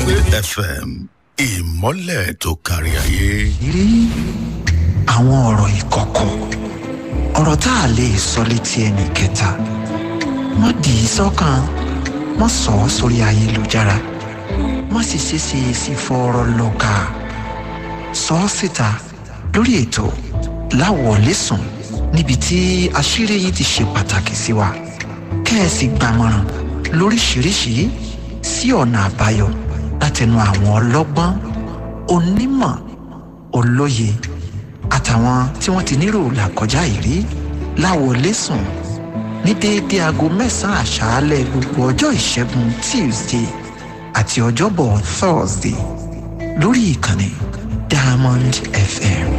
FM ìmọ́lẹ̀ tó kárí ayé. rí àwọn ọ̀rọ̀ ìkọ̀kọ̀ ọ̀rọ̀ tá a lè sọ létí ẹnì kẹta má dì í sọ́kàn má sọ ọ́ sórí ayélujára má sì ṣeéṣe sí fọ́ọ̀rọ̀ lọ́ka sọ ọ́ síta lórí ètò láwọ̀lẹ́sùn níbi tí àṣírí yìí ti ṣe pàtàkì sí wa kẹ́ẹ̀sì gbàmọ̀ràn lóríṣìíríṣìí sí ọ̀nà àbáyọ látẹnu àwọn ọlọ́gbọ́n onímọ̀ olóye àtàwọn tí wọ́n ti nírò làkọjá ìrí láwọlẹ́sùn ní déédéé aago 9 àṣálẹ́ gbogbo ọjọ́ ìṣẹ́gun Tuesday àti ọjọ́bọ̀ Thursday lórí ìkànnì Diamond FM.